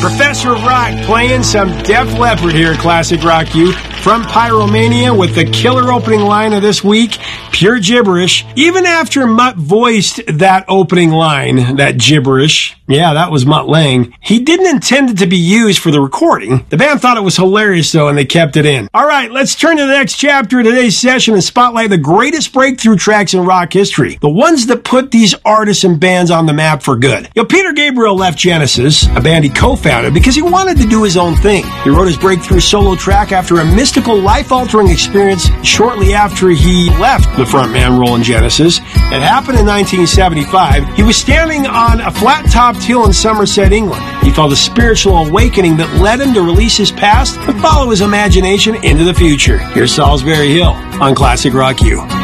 Professor Rock playing some Def Leppard here at Classic Rock U from Pyromania with the killer opening line of this week, pure gibberish. Even after Mutt voiced that opening line, that gibberish, yeah, that was Mutt Lange, he didn't intend it to be used for the recording. The band thought it was hilarious, though, and they kept it in. All right, let's turn to the next chapter of today's session and spotlight the greatest breakthrough tracks in rock history, the ones that put these artists and bands on the map for good. Peter Gabriel left Genesis, a band he co-founded, because he wanted to do his own thing. He wrote his breakthrough solo track after a mystical, life-altering experience shortly after he left the frontman role in Genesis. It happened in 1975. He was standing on a flat-topped hill in Somerset, England. He felt a spiritual awakening that led him to release his past and follow his imagination into the future. Here's Salisbury Hill on Classic Rock U.